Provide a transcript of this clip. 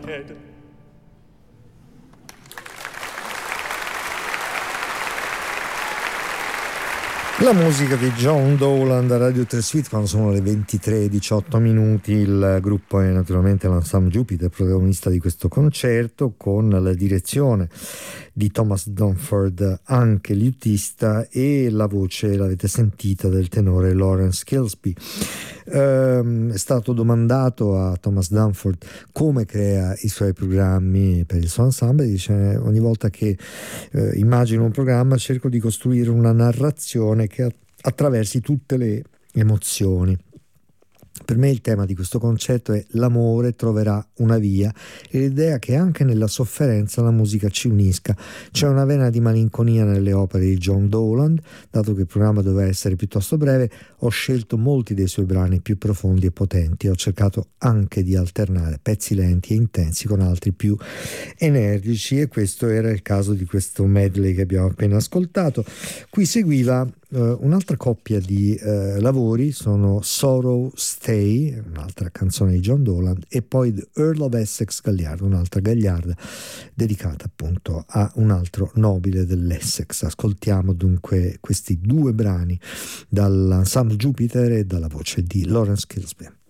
blockhead. La musica di John Dowland a Radio 3 Suite quando sono le 23:18. Il gruppo è naturalmente l'Ensemble Jupiter, protagonista di questo concerto, con la direzione di Thomas Dunford, anche liutista, e la voce, l'avete sentita, del tenore Lawrence Kilsby. È stato domandato a Thomas Dunford come crea i suoi programmi per il suo ensemble. Dice: ogni volta che immagino un programma cerco di costruire una narrazione che attraversi tutte le emozioni. Per me il tema di questo concerto è: l'amore troverà una via, e l'idea che anche nella sofferenza la musica ci unisca. C'è una vena di malinconia nelle opere di John Dowland. Dato che il programma doveva essere piuttosto breve, ho scelto molti dei suoi brani più profondi e potenti. Ho cercato anche di alternare pezzi lenti e intensi con altri più energici, e questo era il caso di questo medley che abbiamo appena ascoltato. Qui seguiva un'altra coppia di lavori, sono Sorrow Stay, un'altra canzone di John Dowland, e poi The Earl of Essex Gagliarda, un'altra gagliarda dedicata appunto a un altro nobile dell'Essex. Ascoltiamo dunque questi due brani dall'Ensemble Jupiter e dalla voce di Lawrence Kilsby.